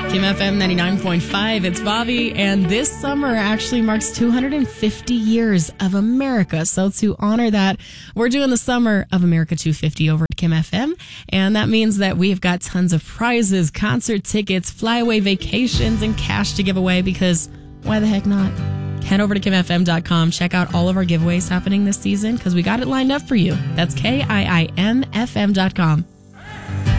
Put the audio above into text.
Kim FM 99.5, it's Bobby, and this summer actually marks 250 years of America. So to honor that, we're doing the Summer of America 250 over at Kim FM, and that means that we've got tons of prizes, concert tickets, flyaway vacations, and cash to give away, because why the heck not? Head over to KimFM.com, check out all of our giveaways happening this season, because we got it lined up for you. That's KIIMFM.com.